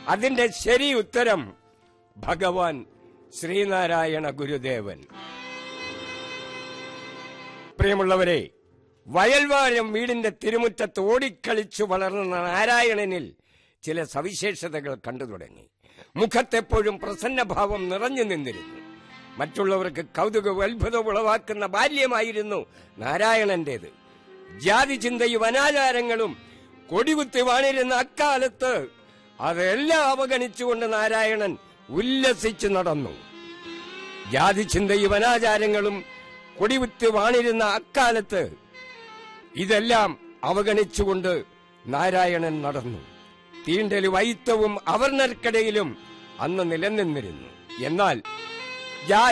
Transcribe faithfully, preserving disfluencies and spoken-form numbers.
അതിന്റെ ശരി ഉത്തരം ഭഗവാൻ ശ്രീനാരായണ ഗുരുദേവൻ. പ്രിയമുള്ളവരെ, വയൽവാരം വീടിന്റെ തിരുമുറ്റത്ത് ഓടിക്കളിച്ചു വളർന്ന നാരായണനിൽ ചില സവിശേഷതകൾ കണ്ടു തുടങ്ങി. മുഖത്തെപ്പോഴും പ്രസന്നഭാവം നിറഞ്ഞു നിന്നിരുന്നു. മറ്റുള്ളവർക്ക് കൗതുകവും അത്ഭുതവും ഉളവാക്കുന്ന ബാല്യമായിരുന്നു നാരായണന്റേത്. ജാതി ചിന്തയും അനാചാരങ്ങളും കൊടികുത്തി വാണിരുന്ന അക്കാലത്ത് അതെല്ലാം അവഗണിച്ചുകൊണ്ട് നാരായണൻ ഉല്ലസിച്ചു നടന്നു. ജാതി ചിന്തയും അനാചാരങ്ങളും കൊടികുത്തി വാണിരുന്ന അക്കാലത്ത് ഇതെല്ലാം അവഗണിച്ചുകൊണ്ട് നാരായണൻ നടന്നു. തീണ്ടലും വൈത്തവും അവർണർക്കിടയിലും അന്ന് നിലനിന്നിരുന്നു. എന്നാൽ